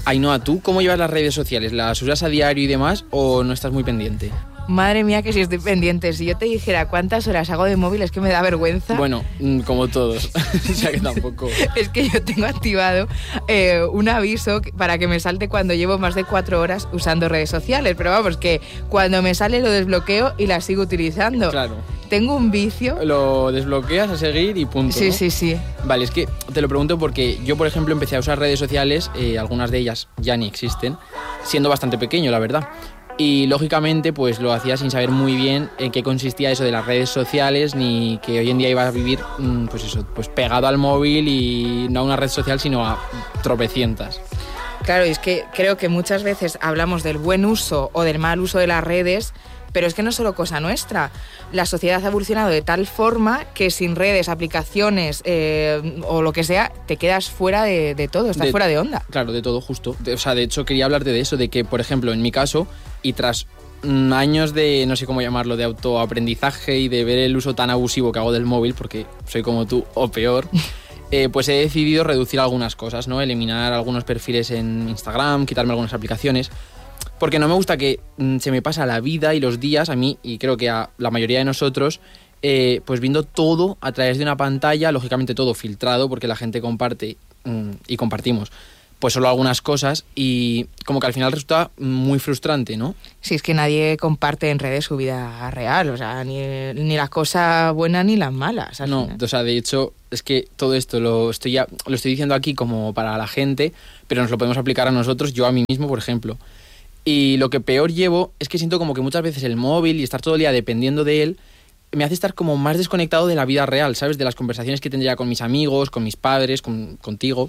Ainhoa, ¿tú cómo llevas las redes sociales? ¿Las usas a diario y demás o no estás muy pendiente? Madre mía, que si estoy pendiente. Si yo te dijera cuántas horas hago de móvil, es que me da vergüenza. Bueno, como todos. O sea que tampoco. Es que yo tengo activado un aviso para que me salte cuando llevo más de 4 horas usando redes sociales. Pero vamos, que cuando me sale lo desbloqueo y la sigo utilizando. Claro. Tengo un vicio. Lo desbloqueas a seguir y punto, Sí, ¿no? sí. Vale, es que te lo pregunto porque yo, por ejemplo, empecé a usar redes sociales, algunas de ellas ya ni existen, siendo bastante pequeño, la verdad. Y lógicamente pues lo hacía sin saber muy bien en qué consistía eso de las redes sociales, ni que hoy en día iba a vivir pues pegado al móvil y no a una red social sino a tropecientas. Claro, es que creo que muchas veces hablamos del buen uso o del mal uso de las redes, pero es que no es solo cosa nuestra. La sociedad ha evolucionado de tal forma que sin redes, aplicaciones o lo que sea, te quedas fuera de todo, estás fuera de onda. Claro, de todo, justo. O sea, de hecho quería hablarte de eso, de que, por ejemplo, en mi caso, y tras años de, no sé cómo llamarlo, de autoaprendizaje y de ver el uso tan abusivo que hago del móvil, porque soy como tú o peor, pues he decidido reducir algunas cosas, ¿no? Eliminar algunos perfiles en Instagram, quitarme algunas aplicaciones, porque no me gusta que se me pasa la vida y los días, a mí, y creo que a la mayoría de nosotros, pues viendo todo a través de una pantalla, lógicamente todo filtrado, porque la gente comparte y compartimos pues solo algunas cosas y como que al final resulta muy frustrante, ¿no? Sí, es que nadie comparte en redes su vida real, o sea, ni las cosas buenas ni las malas. No, o sea, de hecho, es que todo esto lo estoy diciendo aquí como para la gente, pero nos lo podemos aplicar a nosotros, yo a mí mismo, por ejemplo. Y lo que peor llevo es que siento como que muchas veces el móvil y estar todo el día dependiendo de él me hace estar como más desconectado de la vida real, ¿sabes? De las conversaciones que tendría con mis amigos, con mis padres, contigo.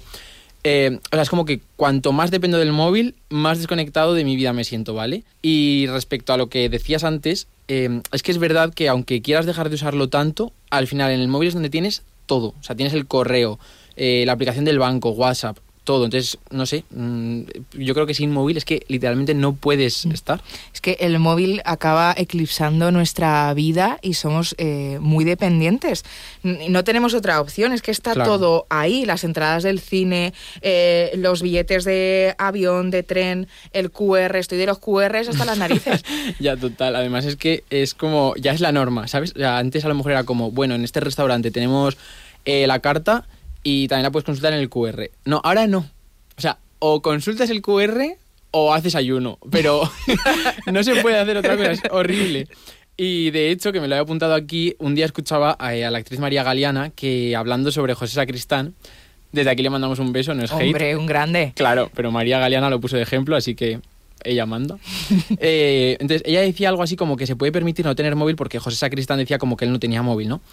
O sea, es como que cuanto más dependo del móvil, más desconectado de mi vida me siento, ¿vale? Y respecto a lo que decías antes, es que es verdad que aunque quieras dejar de usarlo tanto, al final en el móvil es donde tienes todo. O sea, tienes el correo, la aplicación del banco, WhatsApp, todo. Entonces, no sé, yo creo que sin móvil es que literalmente no puedes estar. Es que el móvil acaba eclipsando nuestra vida y somos muy dependientes. No tenemos otra opción, es que está todo ahí, las entradas del cine, los billetes de avión, de tren, el QR, estoy de los QRs hasta las narices. Ya, total. Además es que es como, ya es la norma, ¿sabes? O sea, antes a lo mejor era como, bueno, en este restaurante tenemos la carta y también la puedes consultar en el QR. No, ahora no. O sea, o consultas el QR o haces ayuno, pero no se puede hacer otra cosa, es horrible. Y de hecho, que me lo he apuntado aquí, un día escuchaba a la actriz María Galeana que hablando sobre José Sacristán, desde aquí le mandamos un beso, no es hate. Hombre, un grande. Claro, pero María Galeana lo puso de ejemplo, así que ella manda. Entonces, ella decía algo así como que se puede permitir no tener móvil porque José Sacristán decía como que él no tenía móvil, ¿no?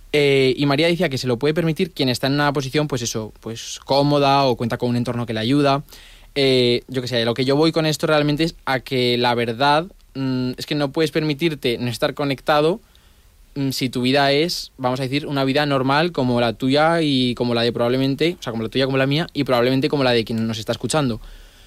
Y María decía que se lo puede permitir quien está en una posición, pues eso, pues cómoda o cuenta con un entorno que le ayuda. Yo qué sé, lo que yo voy con esto realmente es a que la verdad es que no puedes permitirte no estar conectado si tu vida es, vamos a decir, una vida normal como la tuya y como la de probablemente, o sea, como la tuya como la mía y probablemente como la de quien nos está escuchando.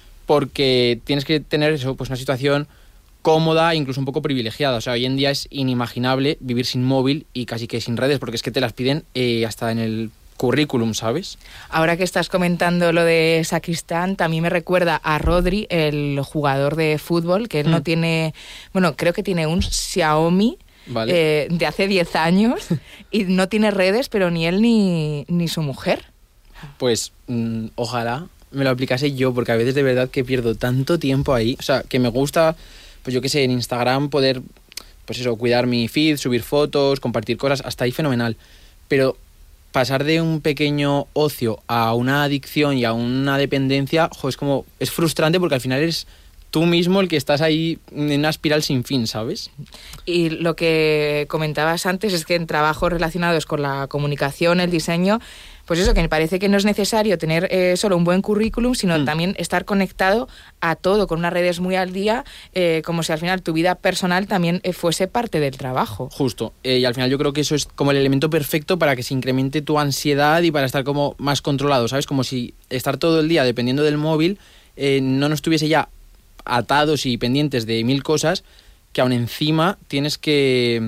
Porque tienes que tener eso, pues una situación cómoda, incluso un poco privilegiada. O sea, hoy en día es inimaginable vivir sin móvil y casi que sin redes, porque es que te las piden hasta en el currículum, ¿sabes? Ahora que estás comentando lo de Sacristán, también me recuerda a Rodri, el jugador de fútbol, que él no tiene, bueno, creo que tiene un Xiaomi, vale, de hace 10 años y no tiene redes, pero ni él ni su mujer. Pues ojalá me lo aplicase yo, porque a veces de verdad que pierdo tanto tiempo ahí. O sea, que me gusta, pues yo qué sé, en Instagram poder, pues eso, cuidar mi feed, subir fotos, compartir cosas, hasta ahí fenomenal. Pero pasar de un pequeño ocio a una adicción y a una dependencia, es frustrante porque al final eres tú mismo el que estás ahí en una espiral sin fin, ¿sabes? Y lo que comentabas antes es que en trabajos relacionados con la comunicación, el diseño, pues eso, que me parece que no es necesario tener solo un buen currículum, sino también estar conectado a todo, con unas redes muy al día, como si al final tu vida personal también fuese parte del trabajo. Justo, y al final yo creo que eso es como el elemento perfecto para que se incremente tu ansiedad y para estar como más controlado, ¿sabes? Como si estar todo el día dependiendo del móvil no nos estuviese ya atados y pendientes de 1000 cosas, que aún encima tienes que,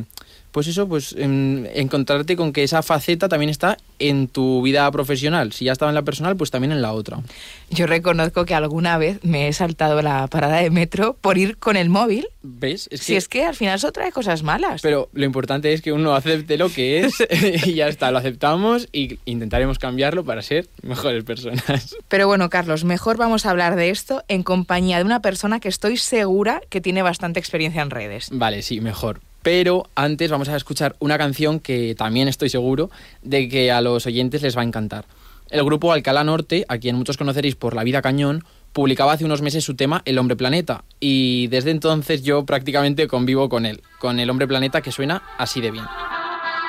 pues eso, pues encontrarte con que esa faceta también está en tu vida profesional. Si ya estaba en la personal, pues también en la otra. Yo reconozco que alguna vez me he saltado la parada de metro por ir con el móvil. ¿Ves? Si es que al final eso trae cosas malas. Pero lo importante es que uno acepte lo que es y ya está, lo aceptamos y intentaremos cambiarlo para ser mejores personas. Pero bueno, Carlos, mejor vamos a hablar de esto en compañía de una persona que estoy segura que tiene bastante experiencia en redes. Vale, sí, mejor. Pero antes vamos a escuchar una canción que también estoy seguro de que a los oyentes les va a encantar. El grupo Alcalá Norte, a quien muchos conoceréis por La Vida Cañón, publicaba hace unos meses su tema El Hombre Planeta, y desde entonces yo prácticamente convivo con él, con El Hombre Planeta, que suena así de bien.